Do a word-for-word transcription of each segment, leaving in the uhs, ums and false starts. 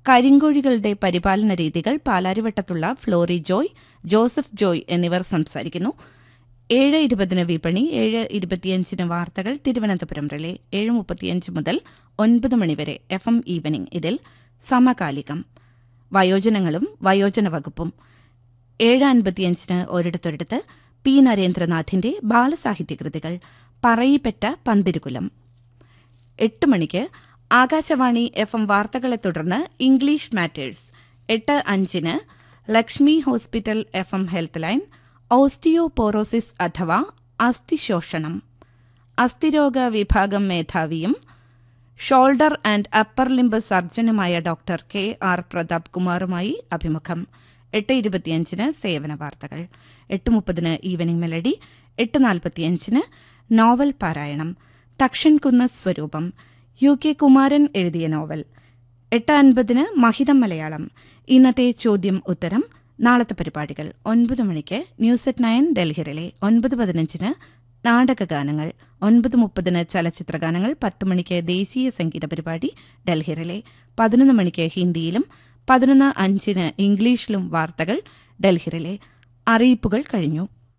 കരിങ്കോഴികളുടെ പരിപാലന രീതികൾ പാലാരിവട്ടത്തുള്ള ഫ്ലോറി ജോയ്, ജോസഫ് ജോയ് എന്നിവർ സംസാരിക്കുന്നു. ഏഴ് ഇരുപതിന് വിപണി, ഏഴ് ഇരുപത്തിയഞ്ചിന് വാർത്തകൾ തിരുവനന്തപുരം റിലേ, ഏഴ് മുപ്പത്തിയഞ്ച് മുതൽ ഒൻപത് മണിവരെ എഫ് എം ഈവനിംഗ്. ഇതിൽ സമകാലികം, വയോജനങ്ങളും വയോജന വകുപ്പും. ഏഴ് അൻപത്തിയഞ്ചിന് ഒരിടത്തൊരിടത്ത് പി നരേന്ദ്രനാഥിന്റെ ബാലസാഹിത്യകൃതികൾ, പറയിപ്പറ്റ പന്തിരുകുലം. എട്ട് മണിക്ക് ആകാശവാണി എഫ് എം വാർത്തകളെ തുടർന്ന് ഇംഗ്ലീഷ് മാറ്റേഴ്സ്. എട്ട് അഞ്ചിന് Lakshmi hospital F M health line, osteoporosis അഥവാ അസ്ഥിശോഷണം, അസ്ഥിരോഗ വിഭാഗം മേധാവിയും shoulder and upper limb സർജനുമായ doctor K R Pratap കുമാറുമായി അഭിമുഖം. എട്ട് ഇരുപത്തിയഞ്ചിന് സേവന വാർത്തകൾ. എട്ട് മുപ്പതിന് ഈവനിംഗ് മെലഡി. എട്ട് നാൽപ്പത്തിയഞ്ചിന് നോവൽ പാരായണം, തക്ഷൻകുന്ന് സ്വരൂപം, യു കെ കുമാരൻ എഴുതിയ നോവൽ. എട്ട് അൻപതിന് മഹിതം മലയാളം. ഇന്നത്തെ ചോദ്യം ഉത്തരം, നാളത്തെ പരിപാടികൾ. ഒൻപത് മണിക്ക് ന്യൂസ് അറ്റ് നയൻ ഡൽഹിയിലെ. ഒൻപത് പതിനഞ്ചിന് നാടകഗാനങ്ങൾ. ഒൻപത് മുപ്പതിന് ചലച്ചിത്രഗാനങ്ങൾ. പത്ത് മണിക്ക് ദേശീയ സംഗീത പരിപാടി ഡൽഹിയിലെ. പതിനൊന്ന് മണിക്ക് ഹിന്ദിയിലും പതിനൊന്ന് അഞ്ചിന് ഇംഗ്ലീഷിലും വാർത്തകൾ ഡൽഹിയിലെ. അറിയിപ്പുകൾ കഴിഞ്ഞു.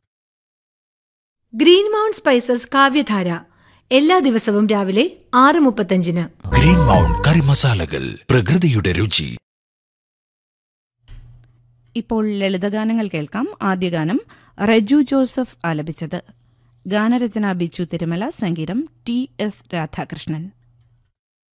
ഗ്രീൻ മൗണ്ട് സ്പൈസസ് കാവ്യധാര എല്ലാ ദിവസവും രാവിലെ ആറ് മുപ്പത്തഞ്ചിന്. ഗ്രീൻ മൗണ്ട് കറി മസാലകൾ, പ്രകൃതിയുടെ രുചി. ഇപ്പോൾ ലളിതഗാനങ്ങൾ കേൾക്കാം. ആദ്യ ഗാനം റെജു ജോസഫ് ആലപിച്ചത്. ഗാനരചന ബിച്ചു തിരുമല, സംഗീതം ടി എസ് രാധാകൃഷ്ണൻ.